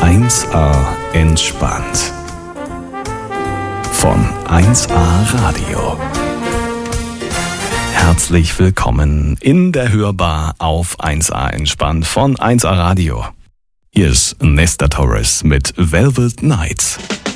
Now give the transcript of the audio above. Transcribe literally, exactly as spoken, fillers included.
eins A entspannt. Von eins A Radio. Herzlich willkommen in der Hörbar auf eins A entspannt von eins A Radio. Hier ist Nestor Torres mit Velvet Nights.